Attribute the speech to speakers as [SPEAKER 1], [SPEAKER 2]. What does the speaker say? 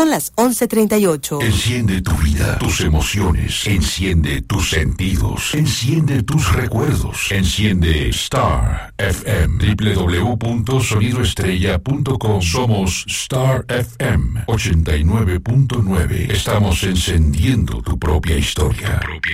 [SPEAKER 1] Son las 11:38.
[SPEAKER 2] Enciende tu vida, tus emociones, enciende tus sentidos, enciende tus recuerdos, enciende Star FM, www.sonidoestrella.com. Somos Star FM 89.9. Estamos encendiendo tu propia historia.